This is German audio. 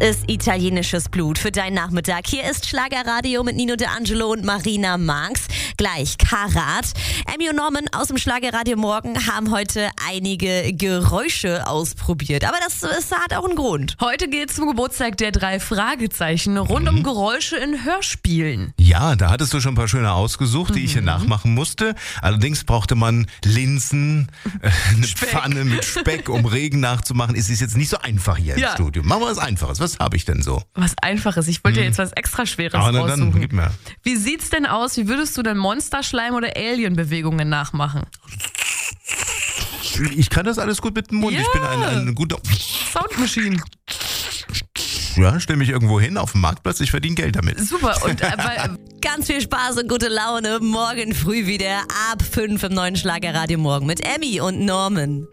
ist italienisches Blut für deinen Nachmittag. Hier ist Schlagerradio mit Nino De Angelo und Marina Marx. Gleich Karat. Emmy und Norman aus dem Schlagerradio Morgen haben heute einige Geräusche ausprobiert. Aber das hat auch einen Grund. Heute geht's zum Geburtstag der 3 Fragezeichen rund um Geräusche in Hörspielen. Ja, da hattest du schon ein paar schöne ausgesucht, die ich hier nachmachen musste. Allerdings brauchte man Linsen, eine Pfanne mit Speck, um Regen nachzumachen. Es ist jetzt nicht so einfach hier im Studio. Machen wir was Einfaches. Was habe ich denn so? Was Einfaches. Ich wollte dir jetzt was extra Schweres Na raussuchen. dann, gib mir. Wie sieht's denn aus? Wie würdest du denn Monsterschleim oder Alien-Bewegungen nachmachen? Ich kann das alles gut mit dem Mund. Ja. Ich bin ein guter... Soundmaschine. Ja, stell mich irgendwo hin auf dem Marktplatz, ich verdiene Geld damit. Super. Und Ganz viel Spaß und gute Laune morgen früh wieder ab 5 im neuen Schlagerradio Morgen mit Emmy und Norman.